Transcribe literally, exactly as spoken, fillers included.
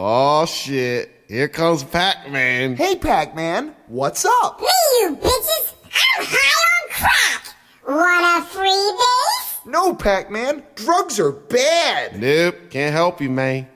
Oh, shit. Here comes Pac-Man. Hey, Pac-Man, what's up? Hey, you bitches! I'm high on crack! Want a freebie? No, Pac-Man, drugs are bad. Nope, can't help you, man.